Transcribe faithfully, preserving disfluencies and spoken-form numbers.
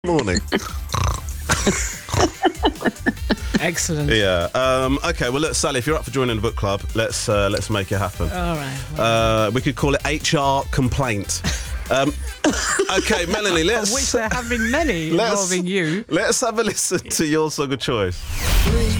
morning. Excellent. Yeah. Um, okay. Well, look, Sally, if you're up for joining the book club, let's uh, let's make it happen. All right. Well. Uh, we could call it H R complaint. Um, okay, Melanie. Let's. Of which there have been many let's, involving you. Let's have a listen to your song of choice.